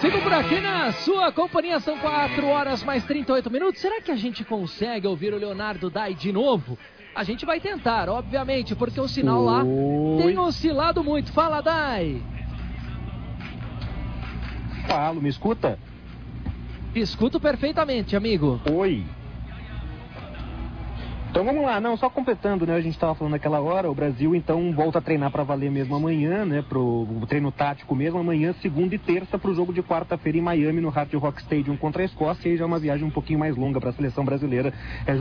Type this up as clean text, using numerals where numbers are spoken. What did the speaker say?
Sigo por aqui na sua companhia, são 4 horas mais 38 minutos. Será que a gente consegue ouvir o Leonardo Dai de novo? A gente vai tentar, obviamente, porque o sinal lá tem oscilado muito. Fala, Dai! Falo, me escuta? Escuto perfeitamente, amigo. Oi. Então vamos lá, não, só completando, né, a gente estava falando naquela hora, o Brasil então volta a treinar para valer mesmo amanhã, né, pro treino tático mesmo, amanhã, segunda e terça, pro jogo de quarta-feira em Miami, no Hard Rock Stadium contra a Escócia, e já é uma viagem um pouquinho mais longa para a seleção brasileira.